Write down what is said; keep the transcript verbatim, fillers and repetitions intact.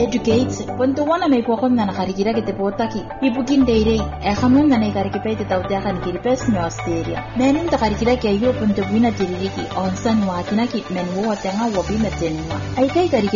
educate ponto wana may pokon na nakarikira kite potaki ibukin deire e khamun na nakarikipay tawta kan kiripes me Australia menin ta karikira ke yo ponto buina tiriki onsan wa kinaki men wo tanga wo bi metenwa ai kai